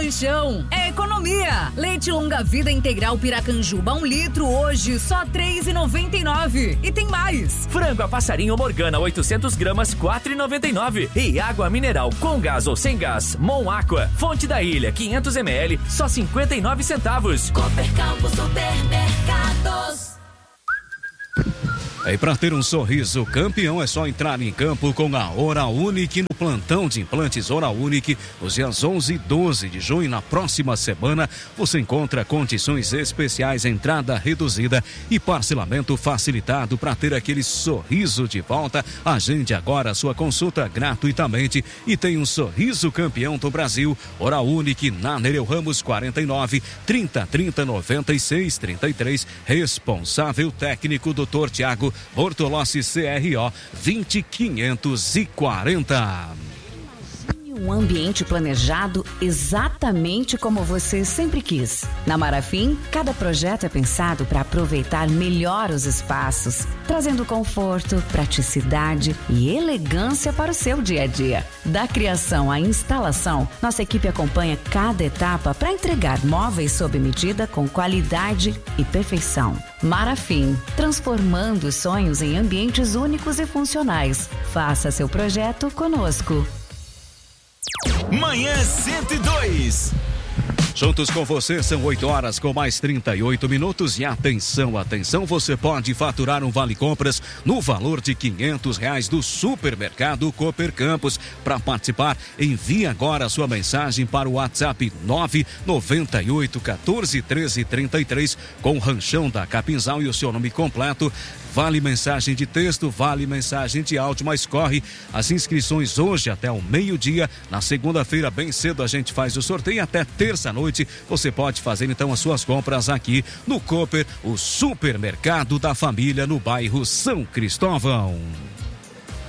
Peixão é economia. Leite longa vida integral Piracanjuba 1 litro hoje só R$3,99. E tem mais. Frango a passarinho Morgana 800 gramas R$4,99. E água mineral com gás ou sem gás Mon Aqua Fonte da Ilha 500 ml só 59 centavos. Copercampo Supermercados. E para ter um sorriso campeão é só entrar em campo com a Oral Unique no plantão de implantes Oral Unique, os dias 11 e 12 de junho. Na próxima semana você encontra condições especiais, entrada reduzida e parcelamento facilitado para ter aquele sorriso de volta. Agende agora a sua consulta gratuitamente e tem um sorriso campeão do Brasil. Oral Unique na Nereu Ramos 49 30 30 96 33. Responsável técnico Dr. Tiago Bortolossi CRO 20540. Um ambiente planejado exatamente como você sempre quis. Na Marafim, cada projeto é pensado para aproveitar melhor os espaços, trazendo conforto, praticidade e elegância para o seu dia a dia. Da criação à instalação, nossa equipe acompanha cada etapa para entregar móveis sob medida com qualidade e perfeição. Marafim, transformando sonhos em ambientes únicos e funcionais. Faça seu projeto conosco. Manhã 102. Juntos com você, são 8 horas com mais 38 minutos e atenção, você pode faturar um Vale Compras no valor de R$500 do Supermercado Cooper Campos. Para participar, envie agora a sua mensagem para o WhatsApp 998 14 13 33 com o Ranchão da Capinzal e o seu nome completo. Vale mensagem de texto, vale mensagem de áudio, mas corre as inscrições hoje até o meio-dia. Na segunda-feira, bem cedo, a gente faz o sorteio. Até terça-noite você pode fazer então as suas compras aqui no Cooper, o supermercado da família no bairro São Cristóvão.